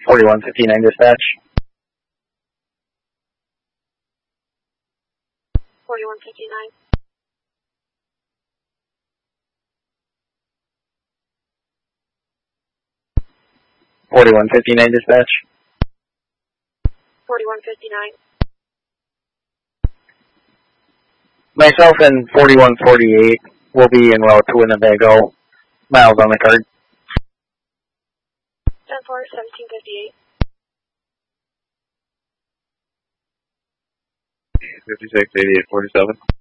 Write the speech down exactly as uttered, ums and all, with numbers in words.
forty-one fifty-nine dispatch. forty-one fifty-nine. forty-one fifty-nine dispatch. forty-one fifty-nine. Myself and forty-one forty-eight will be en route to Winnebago. Miles on the card. ten four, seventeen fifty-eight. fifty-six, eighty-eight, forty-seven.